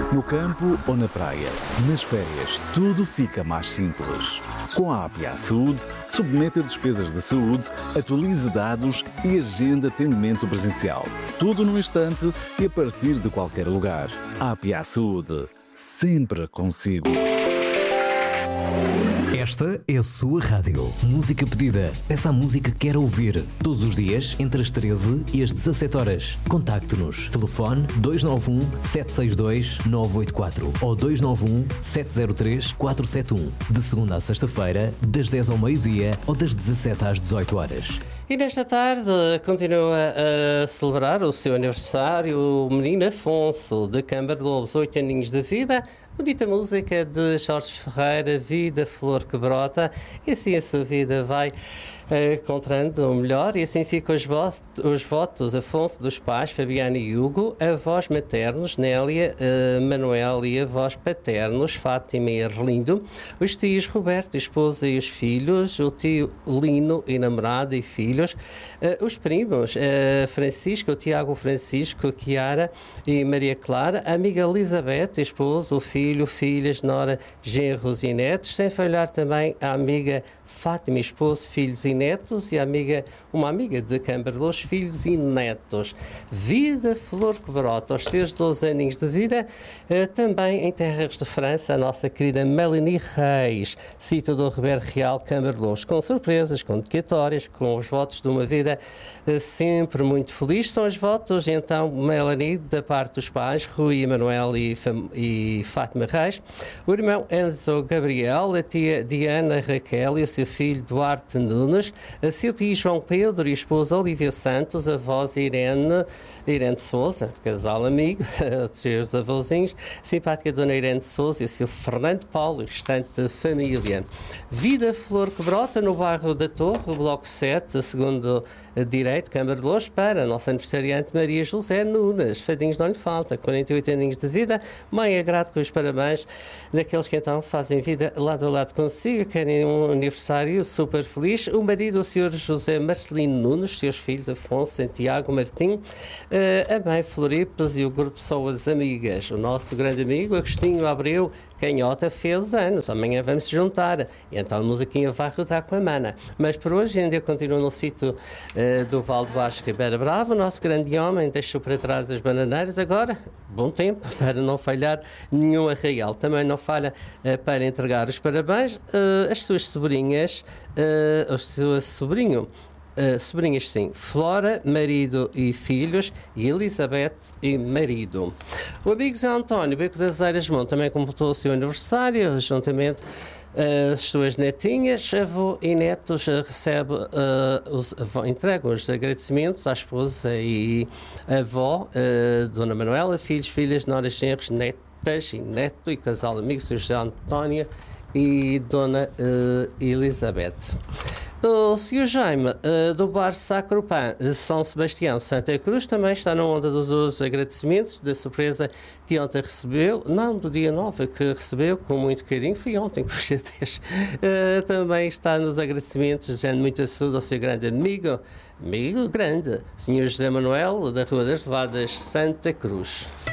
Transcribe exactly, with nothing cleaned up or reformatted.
No campo ou na praia, nas férias, tudo fica mais simples. Com a A P I A Saúde, submeta despesas de saúde, atualize dados e agenda atendimento presencial. Tudo num instante e a partir de qualquer lugar. A P I A Saúde, sempre consigo. Esta é a sua rádio. Música pedida. Peça a música que quer ouvir. Todos os dias, entre as treze e as dezassete horas. Contacte-nos. Telefone dois nove um, sete seis dois, nove oito quatro ou dois nove um, sete zero três, quatro sete um. De segunda a sexta-feira, das dez ao meio-dia ou das dezassete às dezoito horas. E nesta tarde continua a celebrar o seu aniversário o menino Afonso, de Câmara de Lobos, oito aninhos de vida. Bonita música de Jorge Ferreira, Vida, Flor que Brota, e assim a sua vida vai uh, encontrando o melhor, e assim ficam os, votos, os votos, Afonso, dos pais, Fabiana e Hugo, avós maternos, Nélia, uh, Manuel, e avós paternos, Fátima e Arlindo, os tios Roberto, esposa e os filhos, o tio Lino e namorada e filhos, uh, os primos, uh, Francisco, o Tiago Francisco, a Chiara e Maria Clara, a amiga Elizabeth, esposo, o filho, Filho, filhas, nora, genros e netos, sem falhar também a amiga Fátima, esposo, filhos e netos, e a amiga, uma amiga de Câmara de Lobos, filhos e netos. Vida, Flor que Brota, aos seus doze aninhos de vida, eh, também em terras de França, a nossa querida Melanie Reis, sítio do Ribeiro Real, Câmara de Lobos, com surpresas, com dedicatórias, com os votos de uma vida eh, sempre muito feliz. São os votos, então, Melanie, da parte dos pais, Rui, Emanuel e, e Fátima Reis, o irmão Enzo Gabriel, a tia Diana Raquel e o seu filho Duarte Nunes, a seu tio João Pedro e a esposa Olivia Santos, a avós Irene, Irene de Souza, casal amigo, os seus avôzinhos, simpática dona Irene de Souza e o seu Fernando Paulo e restante família. Vida, Flor que Brota, no bairro da Torre, bloco sete, segundo direito, Câmara de Lobos, para a nossa aniversariante Maria José Nunes. Fadinhos não lhe falta, quarenta e oito aninhos de vida, mãe agrado com os parabéns daqueles que então fazem vida lado a lado consigo, querem um aniversário super feliz. O marido, o senhor José Marcelino Nunes, seus filhos Afonso, Santiago, Martim, a mãe Floripes e o grupo São as Amigas. O nosso grande amigo Agostinho Abreu Canhota fez anos, amanhã vamos se juntar, e então a musiquinha vai rodar com a mana. Mas por hoje ainda continua no sítio uh, do Val de Baixo, Ribeira Brava. O nosso grande homem deixou para trás as bananeiras. Agora, bom tempo para não falhar nenhum arraial. Também não falha uh, para entregar os parabéns uh, às suas sobrinhas, uh, ao seu sobrinho. Uh, sobrinhas sim, Flora, marido e filhos, e Elizabeth e marido. O amigo Zé António Beco das Eiras Monte também completou o seu aniversário, juntamente uh, as suas netinhas, avô e netos, uh, recebe, uh, os, avô, entregam os agradecimentos à esposa e avó, uh, Dona Manuela, filhos, filhas, noras, genros, netas e neto, e casal amigo, Sr. José António e Dona uh, Elizabeth. O senhor Jaime, uh, do bar Sacro Pão, São Sebastião, Santa Cruz, também está na onda dos, dos agradecimentos da surpresa que ontem recebeu, não, do dia nove, que recebeu com muito carinho, foi ontem que foi dez. Uh, também está nos agradecimentos, desejando muita saúde ao seu grande amigo, amigo grande, senhor José Manuel, da Rua das Levadas, Santa Cruz.